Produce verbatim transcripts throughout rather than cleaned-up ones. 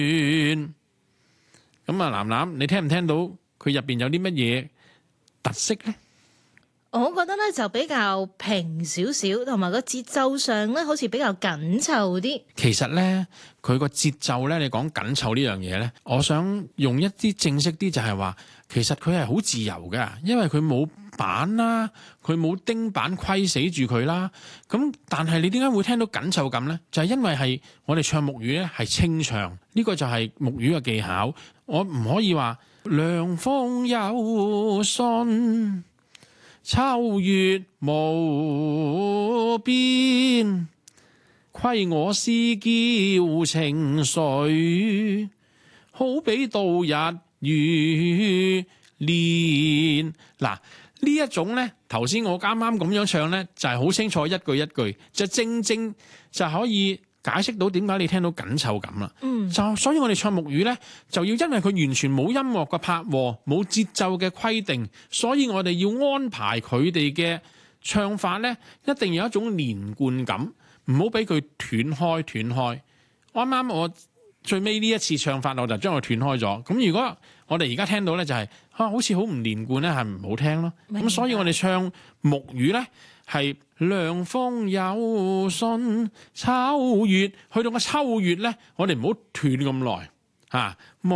咁啊，楠楠，你聽唔聽到佢入邊有啲乜嘢特色咧？ 我覺得咧就比較平少少，同埋個節奏上咧好似比較緊湊啲。 其實咧，佢個節奏咧，你講緊湊呢樣嘢咧，我想用一啲正式啲，就係話，其實佢係好自由㗎，因為佢冇板啦，佢冇釘板規死住佢啦。咁但係你點解會聽到緊湊感咧？就係因為係我哋唱木魚咧係清唱，呢個就係木魚嘅技巧。我唔可以話涼風有信，秋月無邊，虧我思嬌情緒，好比度日如年。嗱，呢一種呢，頭先我啱啱咁樣唱呢，就係好清楚一句一句，就正正就可以解釋到點解你聽到緊湊感啦。嗯，就所以我哋唱木魚呢，就要因為佢完全冇音樂嘅拍和，冇節奏嘅規定，所以我哋要安排佢哋嘅唱法呢，一定要有一種連貫感，唔好俾佢斷開斷開。啱啱我最尾呢一次唱法，我就將佢斷開咗。咁如果我哋而家聽到呢，就係、是、啊，好似好唔連貫呢，係唔好聽咯。咁所以我哋唱木魚呢，係涼風有信，秋月去到個秋月呢，我哋唔好斷咁耐嚇，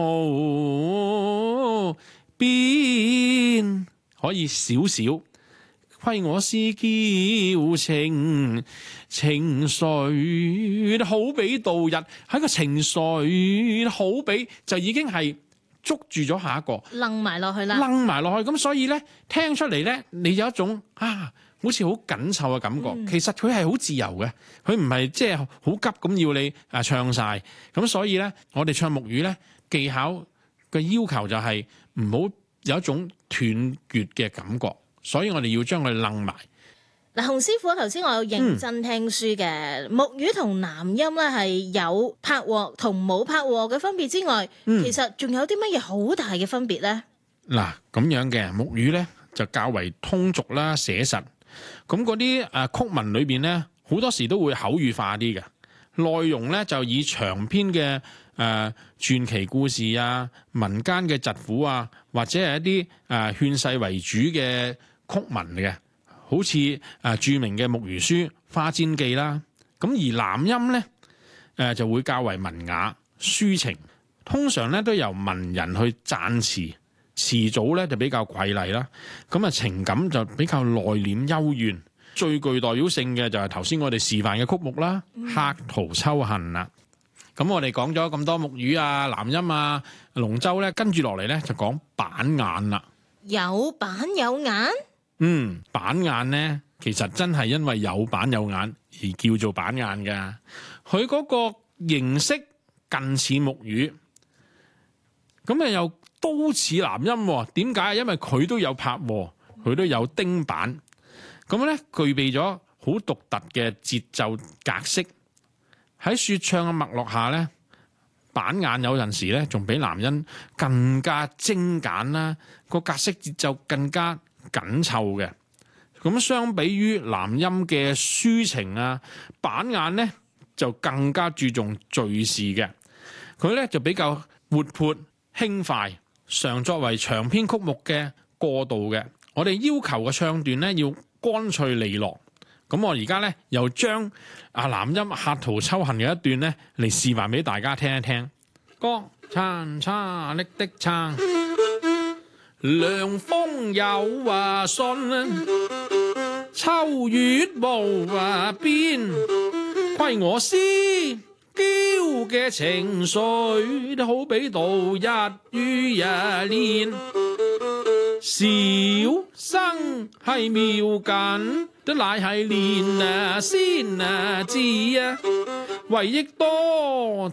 無邊可以少少，虧我思嬌情情緒，好比度日，喺個情緒好比就已經係捉住咗下一個， 楞埋落去啦， 楞埋落去。咁所以呢，聽出嚟呢，你有一種啊〜好似好緊湊嘅感覺，嗯、其實佢係好自由嘅，佢唔係即係好急咁要你啊唱晒。咁所以咧，我哋唱木魚咧技巧嘅要求就係唔好有一種斷絕嘅感覺，所以我哋要將佢楞埋。 嗱，洪師傅頭先我有認真聽書嘅，嗯、木魚同南音咧係有拍和同冇拍和嘅分別之外，嗯、其實仲有啲乜嘢好大嘅分別咧？嗱， 咁樣嘅木魚咧就較為通俗啦，寫實。咁嗰啲誒曲文裏邊咧，好多時都會口語化啲嘅內容咧，就以長篇嘅誒傳奇故事啊、民間嘅疾苦啊，或者係一啲誒勸世為主嘅曲文嘅，好似誒著名嘅木魚書《花氈記》啦。咁而南音咧誒就會較為文雅抒情，通常咧都由文人去讚詞。詞組咧就比較瑰麗啦，咁啊情感就比較內斂幽怨，最具代表性嘅就係頭先我哋示範嘅曲目啦，《客途秋恨》啦。咁我哋講咗咁多木魚啊、南音啊、龍舟咧，跟住落嚟咧就講板眼啦。有板有眼？嗯，板眼咧其實真係因為有板有眼而叫做板眼噶，佢嗰個形式近似木魚，咁啊又都似南音，點解？因為佢都有拍和，佢都有釘板，咁咧具備咗好獨特嘅節奏格式。喺說唱嘅脈絡下咧，板眼有陣時咧仲比南音更加精簡啦，個格式節奏更加緊湊嘅。咁相比於南音嘅抒情啊，板眼咧就更加注重敘事嘅，佢咧就比較活潑輕快。常作為長篇曲目嘅過渡嘅，我哋要求嘅唱段咧要乾脆利落。咁我而家咧又將啊南音《客途秋恨》嘅一段咧嚟示範俾大家聽一聽。歌餐叉力的撐，涼風有話信，秋月無話邊，虧我思嬌嘅情緒，都好比度日如一年。小生係妙緊，都乃係練啊先啊知啊，為益多